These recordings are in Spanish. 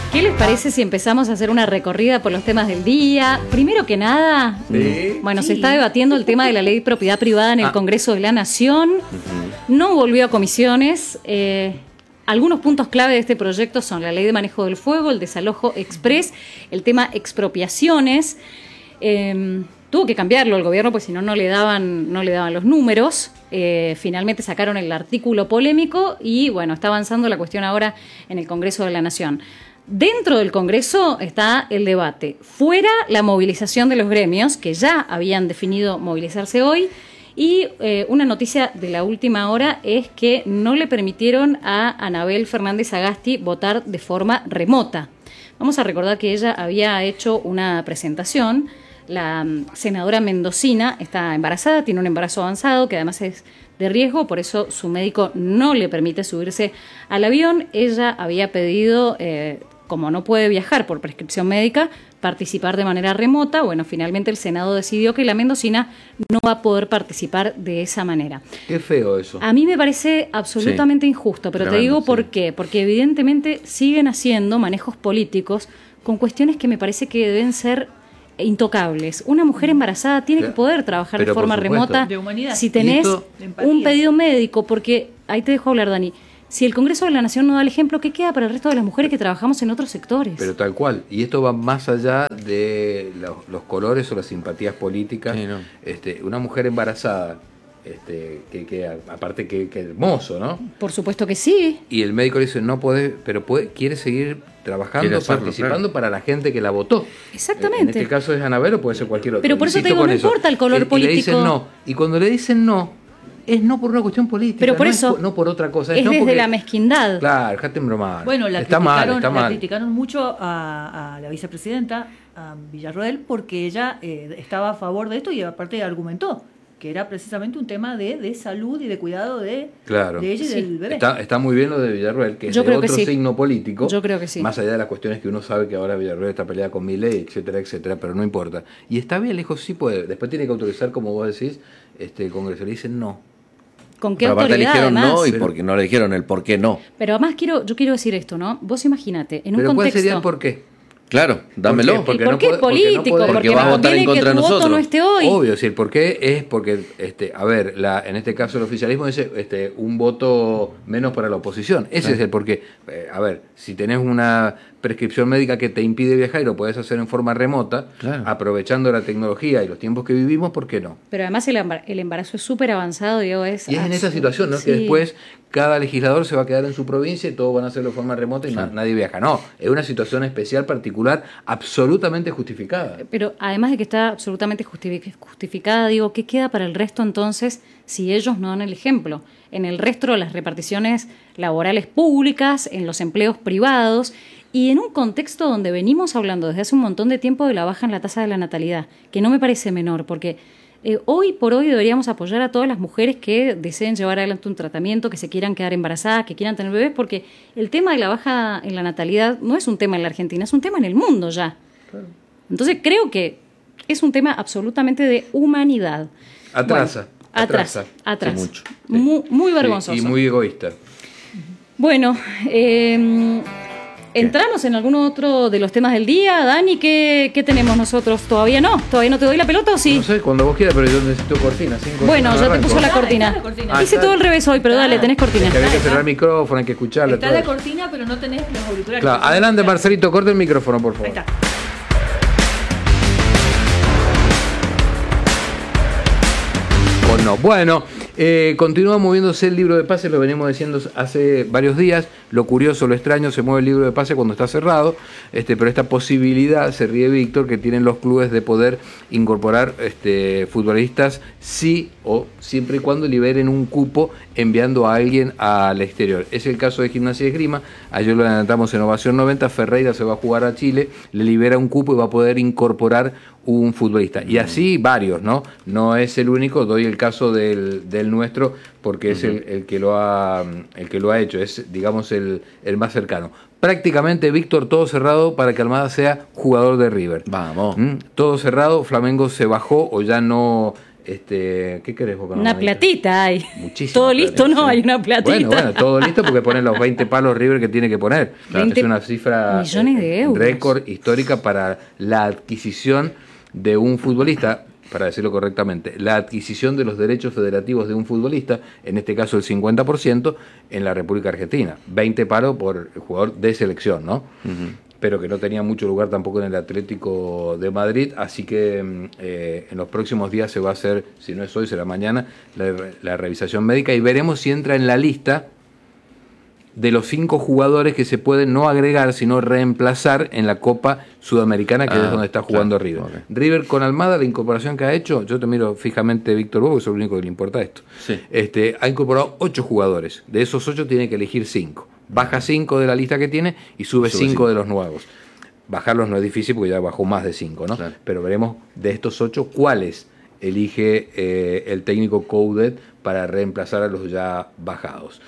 ¿Qué les parece si empezamos a hacer una recorrida por los temas del día? Primero que nada, se está debatiendo el tema de la ley de propiedad privada en el Congreso de la Nación. No volvió a comisiones. Algunos puntos clave de este proyecto son la ley de manejo del fuego, el desalojo express, el tema expropiaciones. Tuvo que cambiarlo el gobierno, pues si no, no le daban los números. Finalmente sacaron el artículo polémico y bueno, está avanzando la cuestión ahora en el Congreso de la Nación. Dentro del Congreso está el debate. Fuera, la movilización de los gremios, que ya habían definido movilizarse hoy. Y una noticia de la última hora es que no le permitieron a Anabel Fernández Agasti votar de forma remota. Vamos a recordar que ella había hecho una presentación. La senadora mendocina está embarazada, tiene un embarazo avanzado, que además es de riesgo, por eso su médico no le permite subirse al avión. Ella había pedido, como no puede viajar por prescripción médica, participar de manera remota. Bueno, finalmente el Senado decidió que la mendocina no va a poder participar de esa manera. Qué feo eso. A mí me parece absolutamente injusto, pero te digo por qué. Porque evidentemente siguen haciendo manejos políticos con cuestiones que me parece que deben ser intocables. Una mujer embarazada tiene que poder trabajar de forma remota de humanidad. Si tenés un pedido médico, porque ahí te dejo hablar, Dani. Si el Congreso de la Nación no da el ejemplo, ¿qué queda para el resto de las mujeres que trabajamos en otros sectores? Pero tal cual. Y esto va más allá de los colores o las simpatías políticas. Sí, no. Una mujer embarazada, que aparte que hermoso, ¿no? Por supuesto que sí. Y el médico le dice, no puede, pero quiere seguir trabajando, participando para la gente que la votó. Exactamente. En este caso es Anabel o puede ser cualquier otro. Pero por eso te digo, no importa el color político. Y le dicen no. Y cuando le dicen no, es no por una cuestión política, pero por eso, no por otra cosa. Es no desde porque, la mezquindad. Claro, dejate bromar. Bueno, está mal. criticaron mucho a la vicepresidenta, a Villarroel, porque ella estaba a favor de esto y aparte argumentó que era precisamente un tema de salud y de cuidado de ella y del bebé. Está muy bien lo de Villarroel, que es de otro signo político. Yo creo que sí. Más allá de las cuestiones que uno sabe que ahora Villarroel está peleada con Milei, etcétera, etcétera, pero no importa. Y está bien, lejos sí puede. Después tiene que autorizar, como vos decís, el Congreso. Le dicen no. ¿Con qué pero autoridad, dijeron además? no y porque no le dijeron el por qué no. Pero además yo quiero decir esto, ¿no? Vos imagínate, en un contexto... ¿Cuál sería el por qué? Claro, dámelo. ¿Por qué es político? Porque vas a votar en contra de nosotros. Voto no esté hoy. Obvio, sí, el por qué es porque, en este caso el oficialismo dice un voto menos para la oposición. Ese es el por qué. Si tenés una prescripción médica que te impide viajar y lo podés hacer en forma remota, aprovechando la tecnología y los tiempos que vivimos, ¿por qué no? Pero además el embarazo es súper avanzado, digo, y es en esa situación, ¿no? Sí. Que después cada legislador se va a quedar en su provincia y todos van a hacerlo de forma remota y nadie viaja. No, es una situación especial, particular, absolutamente justificada. Pero además de que está absolutamente justificada, digo, ¿qué queda para el resto entonces si ellos no dan el ejemplo? En el resto de las reparticiones laborales públicas, en los empleos privados y en un contexto donde venimos hablando desde hace un montón de tiempo de la baja en la tasa de la natalidad, que no me parece menor, porque hoy por hoy deberíamos apoyar a todas las mujeres que deseen llevar adelante un tratamiento, que se quieran quedar embarazadas, que quieran tener bebés, porque el tema de la baja en la natalidad no es un tema en la Argentina, es un tema en el mundo ya. Claro. Entonces creo que es un tema absolutamente de humanidad. Atrasa. Sí, mucho. Muy vergonzoso. Y muy egoísta. Bueno, ¿entramos en algún otro de los temas del día? Dani, ¿qué tenemos nosotros? ¿Todavía no te doy la pelota o sí? No sé, cuando vos quieras, pero yo necesito cortina. Bueno, ya te puso la cortina. Hice todo al revés hoy, pero dale, tenés cortina. Había que cerrar el micrófono, hay que escucharla. Está la cortina, pero no tenés los auriculares. Claro, adelante Marcelito, corta el micrófono, por favor. Ahí está. O no. Bueno, continúa moviéndose el libro de pase, lo venimos diciendo hace varios días. Lo curioso, lo extraño, se mueve el libro de pase cuando está cerrado, pero esta posibilidad, se ríe Víctor, que tienen los clubes de poder incorporar futbolistas sí o siempre y cuando liberen un cupo enviando a alguien al exterior. Es el caso de Gimnasia y Esgrima, ayer lo adelantamos en Ovación 90, Ferreira se va a jugar a Chile, le libera un cupo y va a poder incorporar un futbolista. Y así varios, ¿no? No es el único, doy el caso del nuestro, porque es el que lo ha hecho, es, digamos, el más cercano. Prácticamente, Víctor, todo cerrado para que Almada sea jugador de River. Vamos. Todo cerrado, Flamengo se bajó o ya no ¿Qué querés vos con una platita hay. Muchísimo. Todo listo, ¿no? Hay una platita. Bueno, todo listo porque ponen los 20 palos River que tiene que poner. Claro. Es una cifra millones de euros. Récord histórica para la adquisición de un futbolista, para decirlo correctamente, la adquisición de los derechos federativos de un futbolista, en este caso el 50%, en la República Argentina. 20 palos por jugador de selección, ¿no? Pero que no tenía mucho lugar tampoco en el Atlético de Madrid, así que en los próximos días se va a hacer, si no es hoy, será mañana, la revisación médica y veremos si entra en la lista de los 5 jugadores que se pueden no agregar, sino reemplazar en la Copa Sudamericana, que es donde está jugando River. Okay. River con Almada, la incorporación que ha hecho, yo te miro fijamente, Víctor, vos, que es el único que le importa esto, sí. Ha incorporado 8 jugadores, de esos 8 tiene que elegir 5. Baja 5 de la lista que tiene y sube 5 de los nuevos. Bajarlos no es difícil porque ya bajó más de 5, ¿no? Claro. Pero veremos de estos 8 cuáles elige el técnico Coudet para reemplazar a los ya bajados.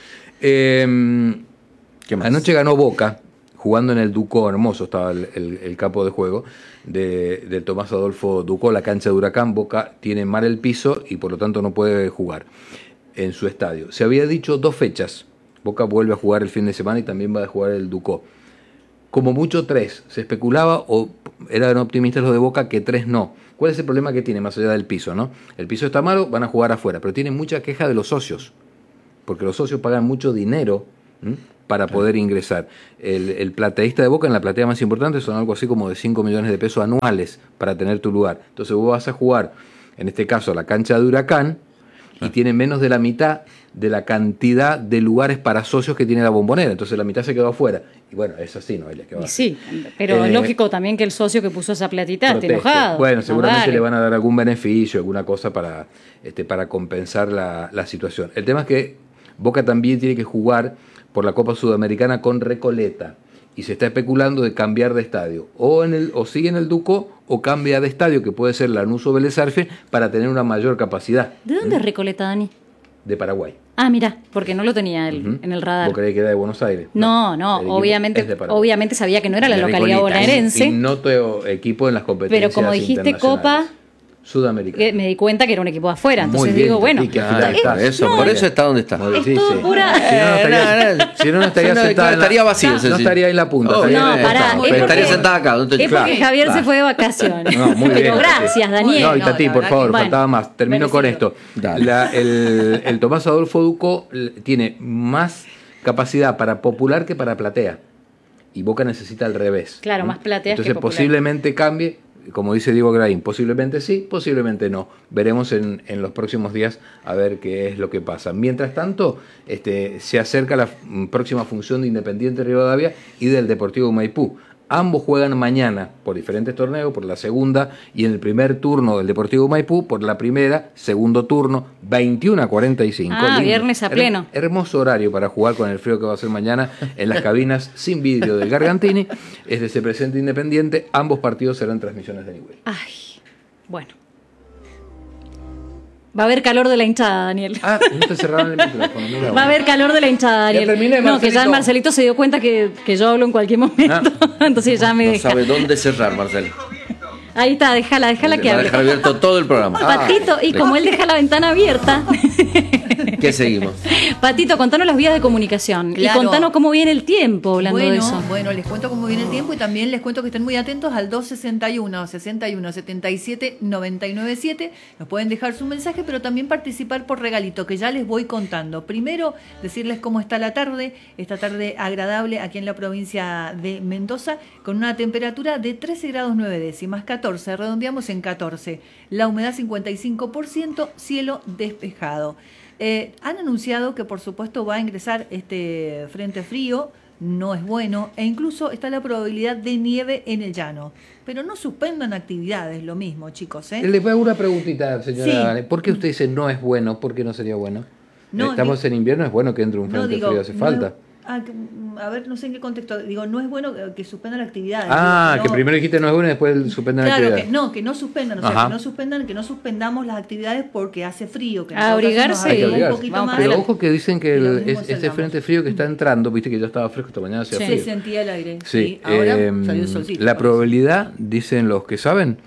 Anoche ganó Boca, jugando en el Ducó, hermoso estaba el campo de juego de Tomás Adolfo Ducó, la cancha de Huracán. Boca tiene mal el piso y por lo tanto no puede jugar en su estadio. Se había dicho 2 fechas. Boca vuelve a jugar el fin de semana y también va a jugar el Ducó. Como mucho 3. Se especulaba, o eran optimistas los de Boca, que 3 no. ¿Cuál es el problema que tiene más allá del piso, no? El piso está malo, van a jugar afuera, pero tienen mucha queja de los socios, porque los socios pagan mucho dinero para poder ingresar. El plateísta de Boca, en la platea más importante, son algo así como de 5 millones de pesos anuales para tener tu lugar. Entonces vos vas a jugar, en este caso, la cancha de Huracán, y tiene menos de la mitad de la cantidad de lugares para socios que tiene la Bombonera. Entonces la mitad se quedó afuera. Y bueno, es así, Noelia, que va a hacer. Sí, pero es lógico también que el socio que puso esa platita esté enojado. Bueno, seguramente le van a dar algún beneficio, alguna cosa para compensar la situación. El tema es que Boca también tiene que jugar por la Copa Sudamericana con Recoleta. Y se está especulando de cambiar de estadio. O sigue en el Ducó o cambia de estadio, que puede ser Lanús o Vélez Sarsfield, para tener una mayor capacidad. ¿De dónde es Recoleta, Dani? De Paraguay. Ah, mira, porque no lo tenía él en el radar. ¿Vos creés que era de Buenos Aires? No, obviamente sabía que no era la localidad bonaerense. Ignoto equipo en las competencias. Pero como dijiste, Copa Sudamericana. Me di cuenta que era un equipo de afuera, entonces bien, digo, bueno. Por eso está donde está. Es todo pura... Si no estaría vacío. No estaría en la punta. Estaría sentada acá. Es porque Javier se fue de vacaciones. Muy bien. Pero gracias, Daniel. No, y Tati, por favor, faltaba más. Termino con esto. El Tomás Adolfo Ducó tiene más capacidad para popular que para platea. Y Boca necesita al revés. Claro, más platea que popular. Entonces posiblemente cambie. Como dice Diego Graín, posiblemente sí, posiblemente no. Veremos en los próximos días a ver qué es lo que pasa. Mientras tanto, se acerca la próxima función de Independiente Rivadavia y del Deportivo Maipú. Ambos juegan mañana por diferentes torneos, por la segunda y en el primer turno del Deportivo Maipú, por la primera, segundo turno, 21:45. Ah, viernes a pleno. Hermoso horario para jugar con el frío que va a ser mañana en las cabinas sin vidrio del Gargantini. Se presenta Independiente, ambos partidos serán transmisiones de nivel. Ay, bueno. Va a haber calor de la hinchada, Daniel. Ah, no te cerraron el micrófono. Mira, va a haber calor de la hinchada, Daniel. Ya terminé, no, que ya Marcelito se dio cuenta que yo hablo en cualquier momento. Entonces ya me deja. No sabe dónde cerrar, Marcelo. Ahí está, déjala que hable. Va a dejar abierto todo el programa. Patito, y como él deja la ventana abierta. ¿Qué seguimos? Patito, contanos las vías de comunicación. Claro. Y contanos cómo viene el tiempo hablando de eso. Bueno, les cuento cómo viene el tiempo y también les cuento que estén muy atentos al 261 61 77 997. Nos pueden dejar su mensaje, pero también participar por regalito, que ya les voy contando. Primero, decirles cómo está la tarde, esta tarde agradable aquí en la provincia de Mendoza, con una temperatura de 13 grados 9 décimas, 14, redondeamos en 14. La humedad 55%, cielo despejado. Han anunciado que por supuesto va a ingresar este frente frío, no es bueno, e incluso está la probabilidad de nieve en el llano. Pero no suspendan actividades, lo mismo, chicos. Les voy a una preguntita, señora. Sí. ¿Por qué usted dice no es bueno? ¿Por qué no sería bueno? No, Estamos en invierno, es bueno que entre un frente frío, hace falta. A ver, no sé en qué contexto. Digo, no es bueno que suspendan actividades. Que primero dijiste no es bueno y después suspendan actividades. Claro, que no suspendan. O sea, que no suspendamos las actividades porque hace frío. Que abrigarse. Un poquito más. Pero ojo que dicen que este frente frío que está entrando, viste que ya estaba fresco esta mañana, se sentía el aire. Sí. Ahora salió el solcito. La probabilidad, dicen los que saben,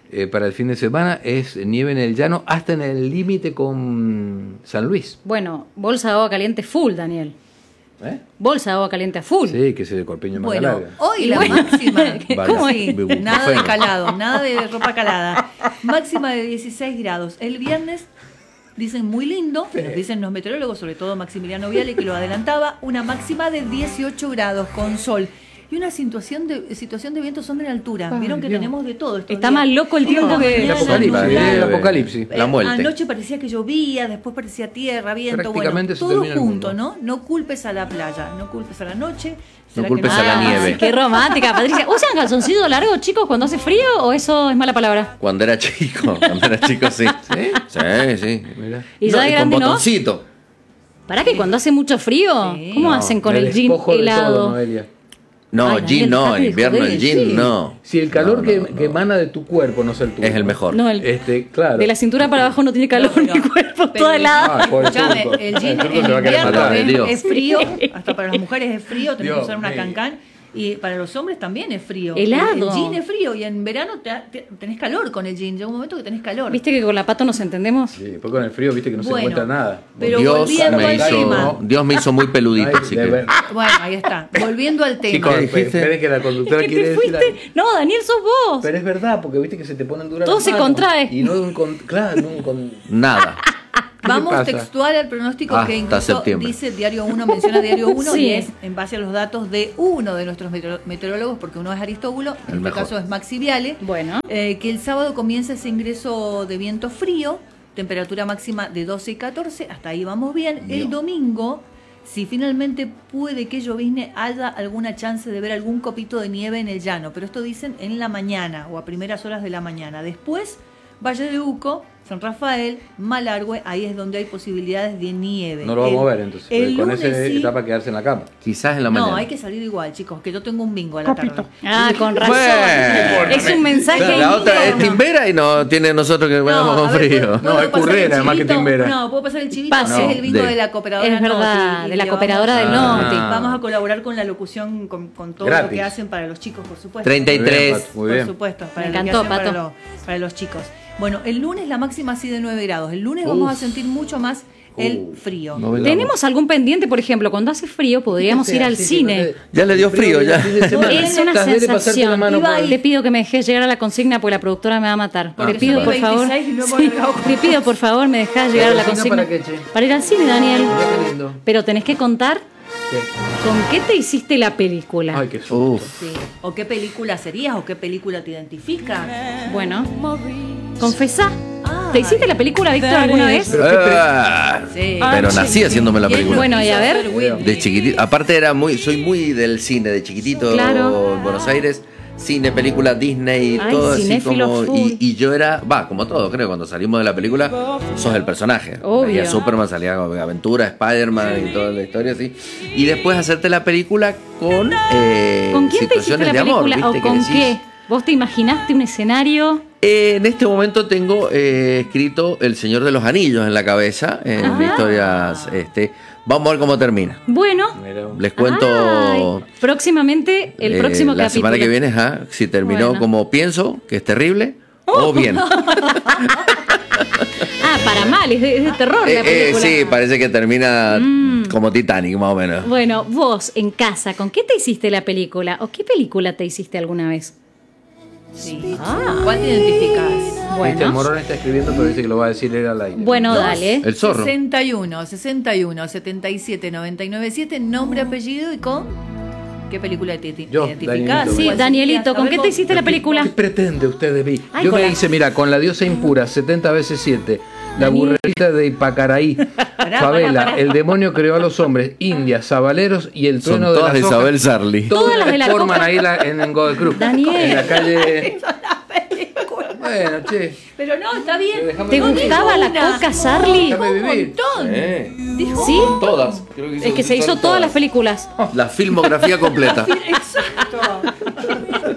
para el fin de semana es nieve en el llano hasta en el límite con San Luis. Bueno, bolsa de agua caliente full, Daniel. Bolsa de agua caliente a full. Sí, que es el corpiño más larga. Hoy la máxima. ¿Cómo Sí, nada de calado, nada de ropa calada. Máxima de 16 grados. El viernes dicen muy lindo, nos dicen los meteorólogos, sobre todo Maximiliano Viale, que lo adelantaba, una máxima de 18 grados con sol. Y una situación de viento sombra en altura. Vieron que tenemos de todo. Está más loco el tiempo que... El apocalipsis. La muerte. Anoche parecía que llovía, después parecía tierra, viento, Prácticamente bueno, todo junto, ¿no? No culpes a la playa, no culpes a la noche. No culpes a la nieve. Qué romántica, Patricia. ¿Usan calzoncillo largo, chicos, cuando hace frío o eso es mala palabra? Cuando era chico sí. Sí. Mirá. Y ya de grande, con ¿no? botoncito. ¿Para que cuando hace mucho frío? Sí. ¿Cómo hacen con Me el jean despojo de helado? todo, Noelia. No, Ay, jean Daniel, no, dejate en de invierno joder, el jean Sí. no. Si el calor No, que emana de tu cuerpo, no es el tuyo. Es el mejor. No, el, Claro. de la cintura para abajo no tiene calor No, mi cuerpo, toda helada. Pobre Escuchame, turco. el jean turco en se va a querer invierno matar. Dios. es frío, hasta para las mujeres es frío, tenés que Dios usar una mío. cancán. Y para los hombres también es frío. Helado. El jean es frío y en verano tenés calor con el jean. Llega un momento que tenés calor. ¿Viste que con la Pato nos entendemos? Sí, después con el frío, viste que no se Bueno, encuentra nada. pero Dios volviendo me al tema. Dios me hizo muy peludito, Ay, así de que. ver- Bueno, ahí está. Volviendo al tema. Chicos, ¿Qué dijiste? esperen que la conductora ¿Que quiere te decir algo. fuiste? No, Daniel, sos vos. Pero es verdad, porque viste que se te ponen duras Todo las se manos. contrae. Y no claro, Nada. Vamos pasa? textual al pronóstico Hasta que incluso septiembre. dice Diario 1, menciona Diario 1 Sí. y es en base a los datos de uno de nuestros meteorólogos, porque uno es Aristóbulo, en este mejor. caso es Maxi Viale, Bueno. que el sábado comienza ese ingreso de viento frío, temperatura máxima de 12 y 14, hasta ahí vamos bien. El domingo, si finalmente puede que llovizne, haya alguna chance de ver algún copito de nieve en el llano, pero esto dicen en la mañana o a primeras horas de la mañana. Después, Valle de Uco, San Rafael, Malargüe, ahí es donde hay posibilidades de nieve. No lo vamos a ver entonces. El Con lunes esa sí. etapa quedarse en la cama. Quizás en la No, mañana. hay que salir igual, chicos, que yo tengo un bingo a la tarde. Ah, con razón. Bueno. Es un mensaje. Claro, la otra es timbera y no tiene nosotros que vayamos con a ver, frío. ¿puedo No, es pasar currera, el además que chivito? timbera. No, puedo pasar el chivito. Pase. Es el bingo No, de la cooperadora Es verdad, Noti, de y la le cooperadora del vamos- Noti. Vamos a colaborar con la locución, con todo Gratis. lo que hacen para los chicos, por supuesto. 33. Muy bien. Por supuesto, para Me lo que encantó, hacen Pato. para los chicos. Bueno, el lunes la máxima así de 9 grados. El lunes vamos a sentir mucho más el frío. No velamos. ¿Tenemos algún pendiente, por ejemplo, cuando hace frío podríamos ir al cine? Ya le dio frío, ya. Es una Estás de pasarte la sensación. mano por- Te pido que me dejes llegar a la consigna porque la productora me va a matar. Porque Te pido, son por favor. 26 y no hemos Sí, largado con- te pido, por favor, me dejas llegar a la consigna consigna. para qué, che? Para ir al cine, Daniel. Mirá qué lindo. Pero tenés que contar ¿Qué? con qué te hiciste la película. Ay, qué susto. Uf. Sí. ¿O qué película serías? ¿O qué película te identifica? Bueno, confesá. Ah, ¿Te hiciste la película, Víctor, alguna vez? Pero qué Sí. Pero nací haciéndome la ¿Quién película. no Bueno, y a quiso ver. ser Whitney? De chiquitito. Aparte soy muy del cine, de chiquitito Claro. en Buenos Aires. Cine, película, Disney, Ay, todo así cinéfilo como. full. Y yo era, como todo, creo, cuando salimos de la película, sos el personaje. Obvio. Veía Superman, salía con Aventura, Spider-Man y toda la historia así. Y después hacerte la película con, ¿Con quién te hiciste situaciones la de amor, película? ¿viste? ¿O Que con decís, qué? ¿Vos te imaginaste un escenario? En este momento tengo escrito El Señor de los Anillos en la cabeza, en mis historias. Vamos a ver cómo termina. Bueno, Mira, Les cuento. ay, próximamente, el próximo la capítulo. semana que viene, si terminó Bueno. como pienso, que es terrible, o bien. Ah, para mal, es de terror la película. Sí, parece que termina como Titanic, más o menos. Bueno, vos en casa, ¿con qué te hiciste la película? ¿O qué película te hiciste alguna vez? Sí. Ah. ¿Cuál te identificás? Viste, el Bueno, Morón está escribiendo, pero dice que lo va a decir él al aire. bueno, dale. El zorro. 61, 77, 99, 7, nombre, apellido y con qué película te Yo, identificás. Danielito. Sí, ¿Cuál Danielito, serías? ¿con A qué ver, te hiciste la película? ¿Qué pretende usted de mí? Ay, Yo con me la- hice, mira, con la diosa impura, 70 veces 7, la burrerita de Ipacaraí, Favela, pará. el demonio creó a los hombres, India, Zabaleros y el Son trueno de todas las de hojas. Isabel Sarli. Todas las de la forman Coca. ahí en Godoy Cruz. Daniel. En la calle. Bueno, che. Pero no, está bien. Déjame ¿Te vivir. gustaba la Una. Coca, Sarli? Déjame Un vivir. montón. Dijo, ¿Sí? Todas. Creo Es que se hizo todas las películas. La filmografía completa. exacto.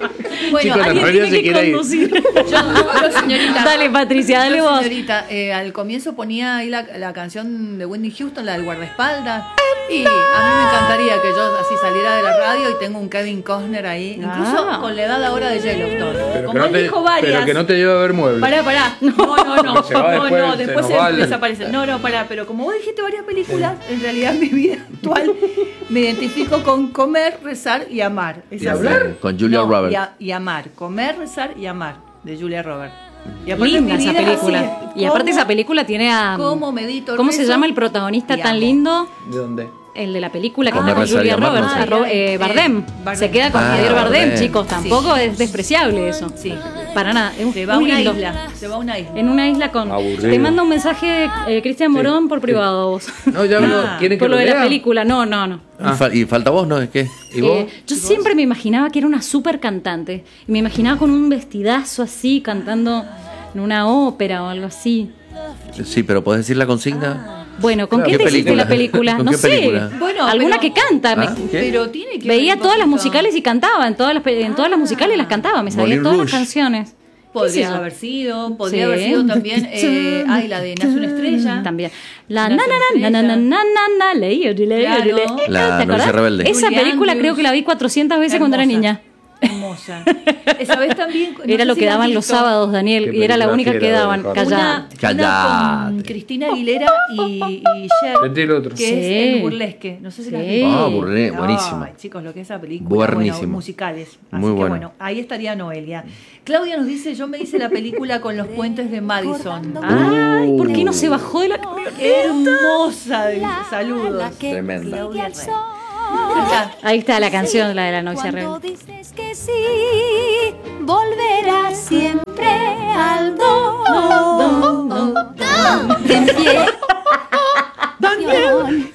Chicos, la alguien realidad tiene se que quiere ir. conducir. Yo, señorita. Dale, Patricia, dale Yo, vos. señorita, al comienzo ponía ahí la canción de Whitney Houston, la del guardaespaldas. Y a mí me encantaría que yo así saliera de la radio y tengo un Kevin Costner ahí, incluso con la edad ahora de Yellowstone. Pero Como él dijo varias. Pero que no te lleve a ver muebles. Pará. No. Porque se va después, Después se nos va el- desaparece. No, pará. Pero como vos dijiste varias películas, en realidad en mi vida actual me identifico con comer, rezar y amar. Es ¿Y así. hablar? Con Julia No, Roberts. y amar. Comer, rezar y amar. De Julia Roberts. Y Linda mi esa vida es película. así. Y aparte ¿Cómo- esa película tiene a... ¿Cómo medito? ¿Cómo se rezo llama el protagonista y tan amo? lindo? ¿De dónde? El de la película que Comer, está con rezar y Julia amar, Roberts, no sé. Bardem. Bardem. Se queda con Ah, Javier Bardem, Bardem. chicos. Tampoco es despreciable eso. Sí. Para nada. Es Se va a muy una lindo. isla. Se va a una isla. En una isla con... Aburrido. Te manda un mensaje Cristian Morón por privado vos. No, ya habló. ¿Quieren que Por lo de la lea? película. No. Y falta vos, ¿no? ¿Es qué? ¿Y vos? Yo siempre me imaginaba que era una súper cantante. Y me imaginaba con un vestidazo así, cantando en una ópera o algo así. Sí, pero ¿podés decir la consigna? Bueno, ¿con Claro, qué ¿qué te hiciste película? la película? ¿Con No qué sé. película? Bueno, Alguna pero- que canta. ¿Ah? ¿Qué? Pero tiene que Veía ver un todas las poquito- musicales y cantaba. En todas las musicales las cantaba. Me sabía Moulin todas Rouge. las canciones. ¿Qué es Podría eso? haber sido, podría Sí. haber sido también la de Nace una estrella. También. La Nace na na una na na estrella. na na na leí. Claro. La ¿Te Novicia acordás? Rebelde. Esa Julie película Andrews. creo que la vi 400 veces cuando era Hermosa. niña. Hermosa. Esa vez también. no Era sé lo si que la has daban los visto. sábados, Daniel, Qué y era la película única que fiera, daban. Jorge. Callada. Una Callate. con Cristina Aguilera y Cher, Vete el otro. que Sí. es el burlesque. No sé si la has Sí. visto. Ah, buenísimo. Ay, chicos, lo que es esa película. Buenísimo. Bueno, musicales. Así Muy que bueno. bueno, ahí estaría Noelia. Claudia nos dice, yo me hice la película con los puentes de Madison. Ay, ¿por qué no se bajó de la Hermosa. Saludos. Tremenda. Claudia Rey. Acá. Ahí está la canción, la de la noche Cuando rebelde. dices que sí, volverás siempre al do. En pie. Daniel,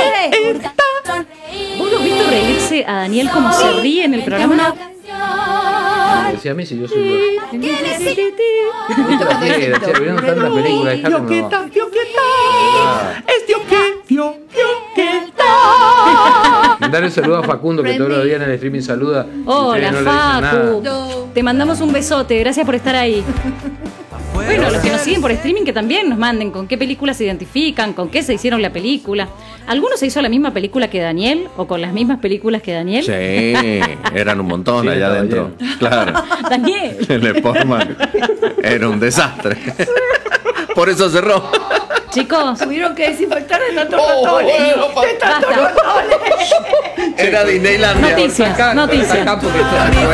¿Vos lo has visto reírse a Daniel como se ríe en el programa? Decía a mí si yo soy... Tienes Sí, decía, vieron tantas películas, dejadme no. Mandar el saludo a Facundo, que todos los días en el streaming saluda. y Hola, ustedes no le dicen Facu. nada. Te mandamos un besote, gracias por estar ahí. Bueno, los que nos siguen por streaming que también nos manden con qué películas se identifican, con qué se hicieron la película. ¿Alguno se hizo la misma película que Daniel o con las mismas películas que Daniel? Sí, eran un montón Sí, allá estaba adentro. lleno. Claro. Daniel. El Sportman era un desastre. Por eso cerró. Chicos, Tuvieron que desinfectar de tantos ratones. basta. Era Disneylandia. Noticias, Acá, noticias. acá porque